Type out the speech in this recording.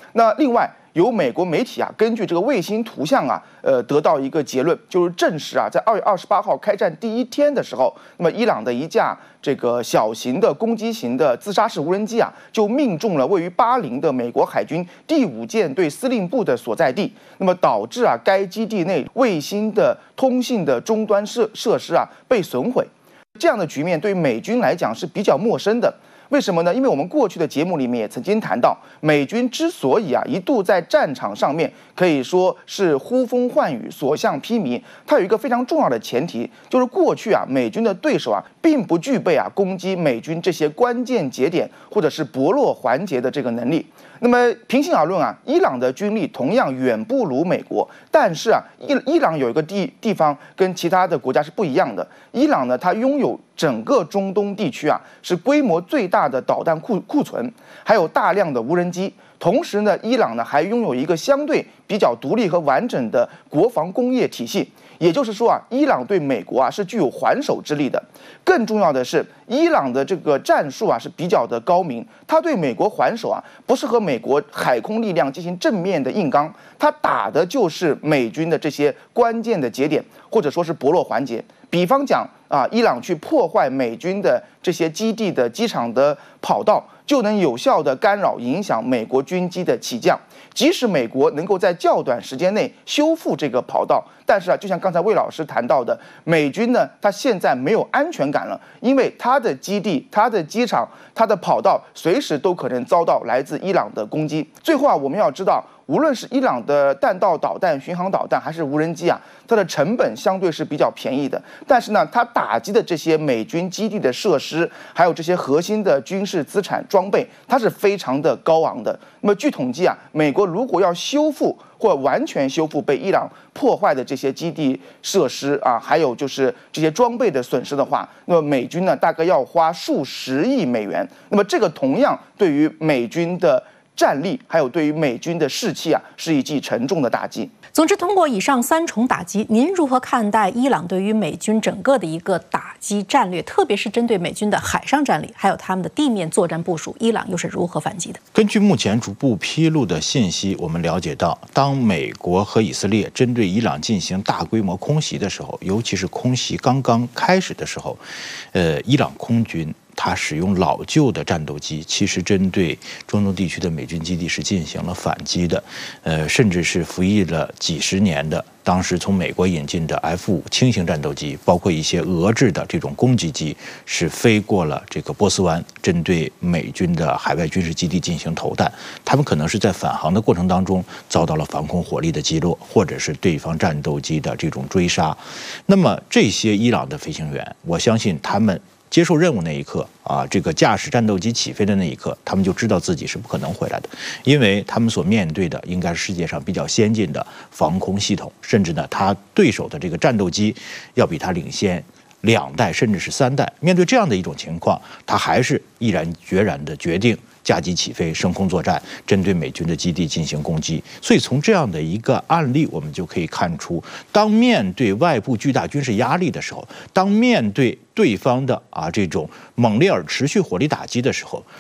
那另外，有美国媒体根据这个卫星图像得到一个结论，就是证实在2月28号开战第一天的时候，那么伊朗的一架这个小型的攻击型的自杀式无人机就命中了位于巴林的美国海军第5舰队司令部的所在地，那么导致该基地内卫星的通信的终端设施被损毁。这样的局面对美军来讲是比较陌生的。为什么呢？因为我们过去的节目里面也曾经谈到，美军之所以一度在战场上面可以说是呼风唤雨、所向披靡，它有一个非常重要的前提，就是过去美军的对手并不具备攻击美军这些关键节点或者是薄弱环节的这个能力。那么平心而论伊朗的军力同样远不如美国，但是伊朗有一个地方跟其他的国家是不一样的。伊朗呢，它拥有整个中东地区是规模最大的导弹库存，还有大量的无人机。同时呢，伊朗呢还拥有一个相对比较独立和完整的国防工业体系。也就是说伊朗对美国是具有还手之力的。更重要的是，伊朗的这个战术是比较的高明，他对美国还手不是和美国海空力量进行正面的硬刚，他打的就是美军的这些关键的节点或者说是薄弱环节。比方讲伊朗去破坏美军的这些基地的机场的跑道，就能有效的干扰影响美国军机的起降。即使美国能够在较短时间内修复这个跑道，但是就像刚才魏老师谈到的，美军呢，他现在没有安全感了，因为他的基地、他的机场、他的跑道随时都可能遭到来自伊朗的攻击。最后我们要知道，无论是伊朗的弹道导弹、巡航导弹还是无人机它的成本相对是比较便宜的，但是呢，它打击的这些美军基地的设施，还有这些核心的军事资产装备，它是非常的高昂的。那么据统计美国如果要修复或完全修复被伊朗破坏的这些基地设施还有就是这些装备的损失的话，那么美军呢大概要花数十亿美元。那么这个同样对于美军的战力还有对于美军的士气是一记沉重的打击。 总之，通过以上3重打击，您如何看待伊朗对于美军整个的一个打击战略，特别是针对美军的海上战力，还有他们的地面作战部署，伊朗又是如何反击的？ 根据目前逐步披露的信息，我们了解到，当美国和以色列针对伊朗进行大规模空袭的时候，尤其是空袭刚刚开始的时候，伊朗空军他使用老旧的战斗机，其实针对中东地区的美军基地是进行了反击的，甚至是服役了几十年的，当时从美国引进的 F-5轻型战斗机，包括一些俄制的这种攻击机，是飞过了这个波斯湾，针对美军的海外军事基地进行投弹。他们可能是在返航的过程当中遭到了防空火力的击落，或者是对方战斗机的这种追杀。那么这些伊朗的飞行员，我相信他们接受任务那一刻这个驾驶战斗机起飞的那一刻，他们就知道自己是不可能回来的，因为他们所面对的应该是世界上比较先进的防空系统，甚至呢，他对手的这个战斗机要比他领先2代甚至是3代。面对这样的一种情况，他还是毅然决然的决定驾机起飞，升空作战，针对美军的基地进行攻击。所以从这样的一个案例，我们就可以看出，当面对外部巨大军事压力的时候，当面对对方的这种猛烈而持续火力打击的时候，